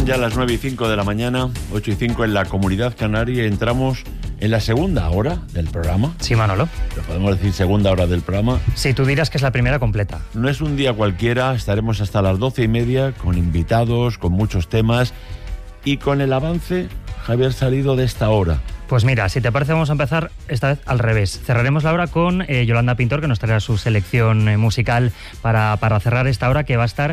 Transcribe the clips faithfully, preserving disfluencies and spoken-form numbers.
ya las nueve y cinco de la mañana, ocho y cinco en la Comunidad Canaria. Entramos en la segunda hora del programa. Sí, Manolo. ¿Lo podemos decir segunda hora del programa? Sí, tú dirás que es la primera completa. No es un día cualquiera, estaremos hasta las doce y media con invitados, con muchos temas y con el avance, Javier, salido de esta hora. Pues mira, si te parece vamos a empezar esta vez al revés. Cerraremos la hora con eh, Yolanda Pintor, que nos traerá su selección eh, musical para, para cerrar esta hora, que va a estar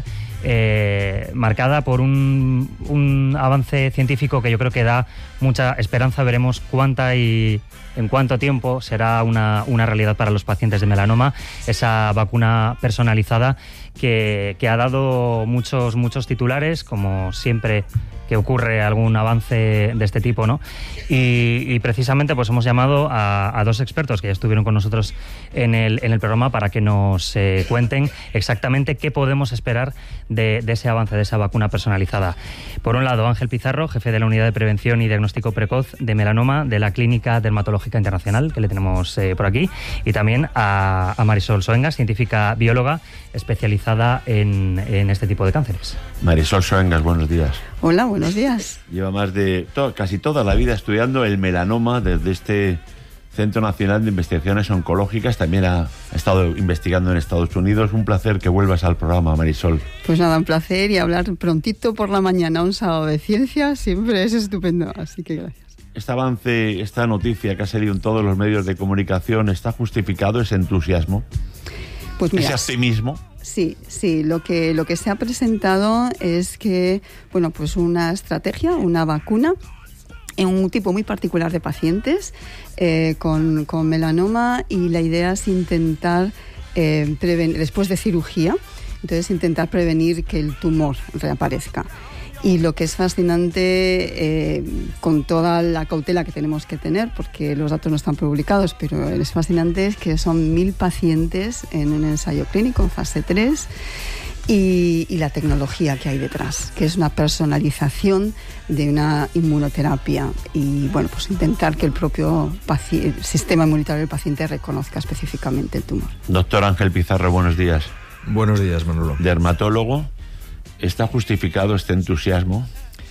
eh, marcada por un, un avance científico que yo creo que da mucha esperanza. Veremos cuánta y en cuánto tiempo será una, una realidad para los pacientes de melanoma, esa vacuna personalizada que, que ha dado muchos, muchos titulares, como siempre que ocurre algún avance de este tipo, ¿no? Y, y precisamente pues hemos llamado a, a dos expertos que ya estuvieron con nosotros en el, en el programa para que nos eh, cuenten exactamente qué podemos esperar de, de ese avance, de esa vacuna personalizada. Por un lado, Ángel Pizarro, jefe de la Unidad de Prevención y Diagnóstico Precoz de Melanoma de la Clínica Dermatológica Internacional, que le tenemos eh, por aquí, y también a, a Marisol Soengas, científica bióloga especializada en, en este tipo de cánceres. Marisol Soengas, buenos días. Hola, buenos días. Lleva más de to- casi toda la vida estudiando el melanoma desde este Centro Nacional de Investigaciones Oncológicas. También ha, ha estado investigando en Estados Unidos. Un placer que vuelvas al programa, Marisol. Pues nada, un placer, y hablar prontito por la mañana, un sábado de ciencia, siempre es estupendo, así que gracias. Este avance, esta noticia que ha salido en todos los medios de comunicación, ¿está justificado ese entusiasmo? Pues mira, ese optimismo. Sí, sí, lo que, lo que se ha presentado es que, bueno, pues una estrategia, una vacuna en un tipo muy particular de pacientes eh, con, con melanoma, y la idea es intentar eh, prevenir, después de cirugía, entonces intentar prevenir que el tumor reaparezca. Y lo que es fascinante, eh, con toda la cautela que tenemos que tener, porque los datos no están publicados, pero es fascinante, es que son mil pacientes en un ensayo clínico en fase tres, y, y la tecnología que hay detrás, que es una personalización de una inmunoterapia, y bueno, pues intentar que el propio paci- el sistema inmunitario del paciente reconozca específicamente el tumor. Doctor Ángel Pizarro, buenos días. Buenos días, Manolo. Dermatólogo. ¿Está justificado este entusiasmo?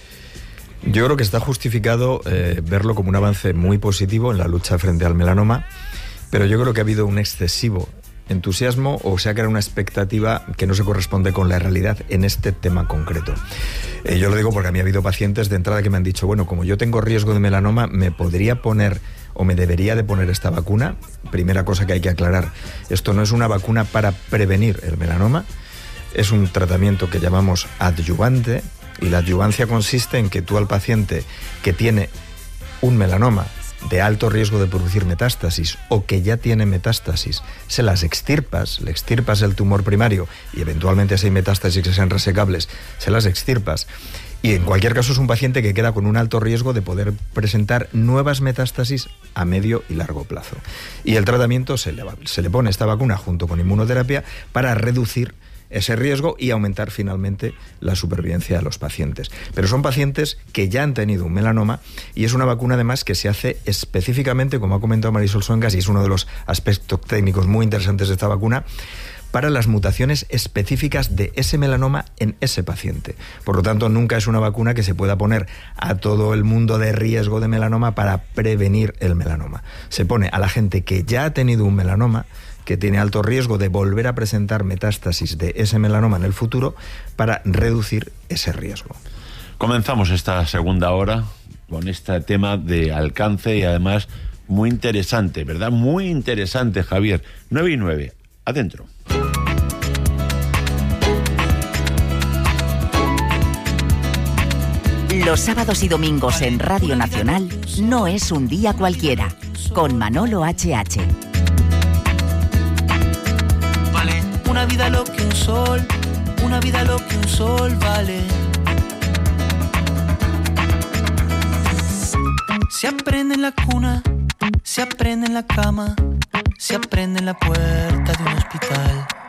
Yo creo que está justificado eh, verlo como un avance muy positivo en la lucha frente al melanoma, pero yo creo que ha habido un excesivo entusiasmo, o se ha creado una expectativa que no se corresponde con la realidad en este tema concreto. Eh, yo lo digo porque a mí ha habido pacientes de entrada que me han dicho, bueno, como yo tengo riesgo de melanoma, ¿me podría poner o me debería de poner esta vacuna? Primera cosa que hay que aclarar, esto no es una vacuna para prevenir el melanoma. Es un tratamiento que llamamos adyuvante, y la adyuvancia consiste en que tú al paciente que tiene un melanoma de alto riesgo de producir metástasis, o que ya tiene metástasis, se las extirpas, le extirpas el tumor primario, y eventualmente si hay metástasis que sean resecables, se las extirpas. Y en cualquier caso es un paciente que queda con un alto riesgo de poder presentar nuevas metástasis a medio y largo plazo. Y el tratamiento se le, se le pone esta vacuna junto con inmunoterapia para reducir ese riesgo y aumentar finalmente la supervivencia de los pacientes. Pero son pacientes que ya han tenido un melanoma, y es una vacuna además que se hace específicamente, como ha comentado Marisol Soengas, y es uno de los aspectos técnicos muy interesantes de esta vacuna, para las mutaciones específicas de ese melanoma en ese paciente. Por lo tanto, nunca es una vacuna que se pueda poner a todo el mundo de riesgo de melanoma para prevenir el melanoma. Se pone a la gente que ya ha tenido un melanoma, que tiene alto riesgo de volver a presentar metástasis de ese melanoma en el futuro, para reducir ese riesgo. Comenzamos esta segunda hora con este tema de alcance, y además muy interesante, ¿verdad? Muy interesante, Javier. nueve y nueve, adentro. Los sábados y domingos en Radio Nacional no es un día cualquiera, con Manolo H H. Vale, una vida lo que un sol, una vida lo que un sol vale. Se aprende en la cuna, se aprende en la cama, se aprende en la puerta de un hospital.